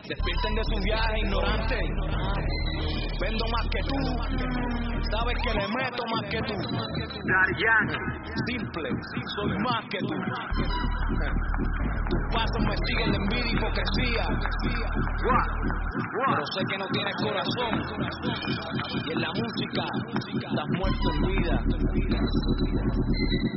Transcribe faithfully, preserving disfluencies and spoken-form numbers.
Despierten de su viaje, ignorante. Vendo más que tú, sabes que le meto más que tú. Simple, soy más que tú. Tus pasos me siguen de envidia y hipocresía. Pero sé que no tienes corazón. Y en la música estás muerto en vida.